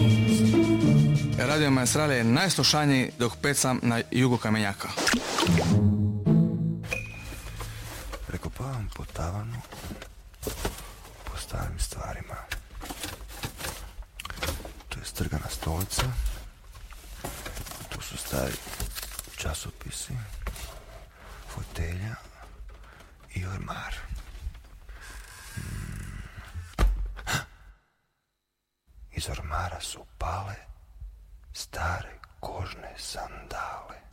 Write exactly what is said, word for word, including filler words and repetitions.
Radio Maestrale je najslušaniji dok pecam na jugu Kamenjaka. Prekopavam po tavanu, po starim stvarima. Tu je strgana stolica, tu su stari časopisi, fotelja i ormar. Hmm. Iz ormara su pale stare kožne sandale.